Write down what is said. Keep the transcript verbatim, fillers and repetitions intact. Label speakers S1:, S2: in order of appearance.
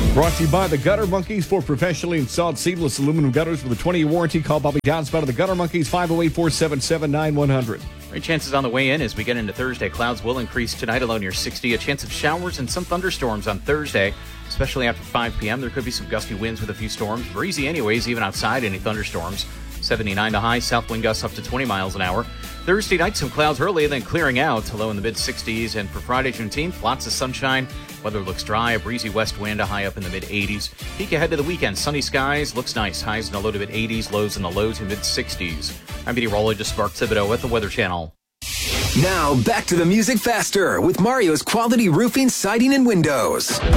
S1: Brought to you by the Gutter Monkeys for professionally installed seamless aluminum gutters with a twenty-year warranty. Call Bobby Downspout of the Gutter Monkeys, five oh eight, four seven seven, nine one hundred.
S2: Rain chances on the way in as we get into Thursday. Clouds will increase tonight, a low near sixty. A chance of showers and some thunderstorms on Thursday, especially after five p.m. There could be some gusty winds with a few storms. Breezy anyways, even outside any thunderstorms. seventy-nine the high, south wind gusts up to twenty miles an hour. Thursday night, some clouds early, then clearing out, low in the mid-sixties. And for Friday, Juneteenth, lots of sunshine. Weather looks dry, a breezy west wind, a high up in the mid-eighties. Peek ahead to the weekend, sunny skies, looks nice. Highs in the low to mid-eighties, lows in the low to mid-sixties. I'm meteorologist Mark Thibodeau at the Weather Channel.
S3: Now, back to the music faster with Mario's Quality Roofing, Siding, and Windows.